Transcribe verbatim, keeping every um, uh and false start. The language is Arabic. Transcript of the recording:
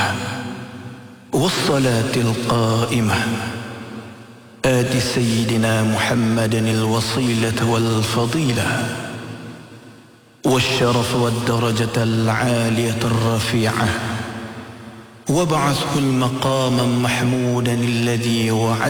والصلاة القائمة آت سيدنا محمدا الوصيلة والفضيلة والشرف والدرجة العالية الرفيعة، وابعثه المقاما محمودا الذي وعد